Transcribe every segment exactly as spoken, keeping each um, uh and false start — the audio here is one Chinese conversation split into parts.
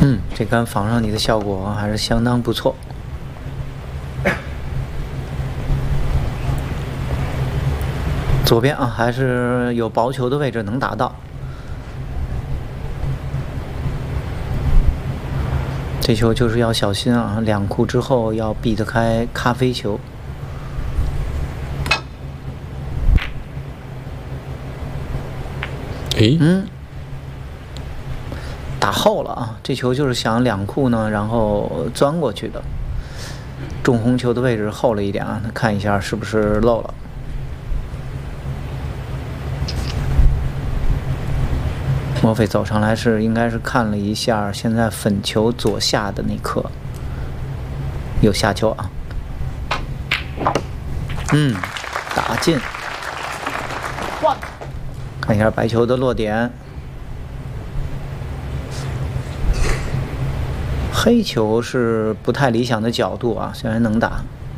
嗯，这杆防上你的效果还是相当不错。左边啊，还是有薄球的位置能打到。这球就是要小心啊，两库之后要避得开咖啡球。 诶， 嗯，打后了啊！这球就是想两库呢，然后钻过去的。中红球的位置后了一点啊，那看一下是不是漏了。莫非走上来是应该是看了一下，现在粉球左下的那颗有下球啊。嗯，打进。看一下白球的落点。黑球是不太理想的角度啊，虽然能打。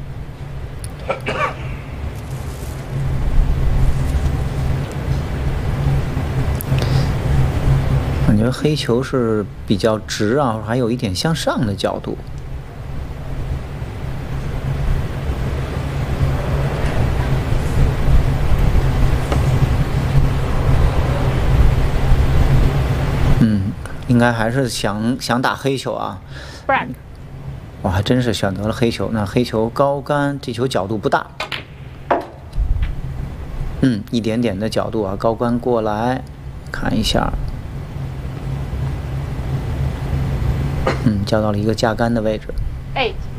感觉黑球是比较直啊，还有一点向上的角度。嗯，应该还是想想打黑球啊。哇，还真是选择了黑球。那黑球高杆，这球角度不大。嗯，一点点的角度啊，高杆过来，看一下。嗯，交到了一个架杆的位置。 Eight